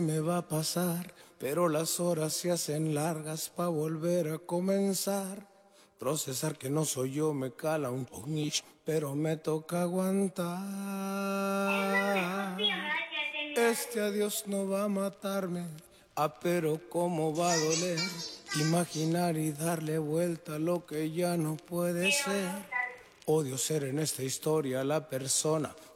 me va a pasar, pero las horas se hacen largas pa' volver a comenzar. Procesar que no soy yo me cala un poquito, pero me toca aguantar. Este adiós no va a matarme, pero cómo va a doler. Imaginar y darle vuelta a lo que ya no puede ser. Odio ser en esta historia la persona